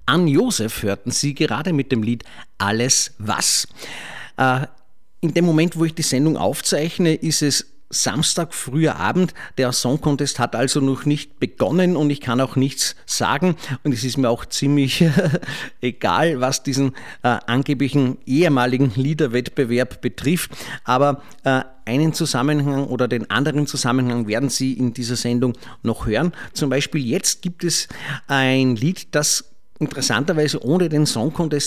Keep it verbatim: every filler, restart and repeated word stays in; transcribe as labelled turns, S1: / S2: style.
S1: Ann Josef hörten Sie gerade mit dem Lied Alles was. Äh, in dem Moment, wo ich die Sendung aufzeichne, ist es Samstag, früher Abend. Der Song Contest hat also noch nicht begonnen und ich kann auch nichts sagen. Und es ist mir auch ziemlich egal, was diesen äh, angeblichen ehemaligen Liederwettbewerb betrifft. Aber äh, einen Zusammenhang oder den anderen Zusammenhang werden Sie in dieser Sendung noch hören. Zum Beispiel jetzt gibt es ein Lied, das interessanterweise ohne den Song Contest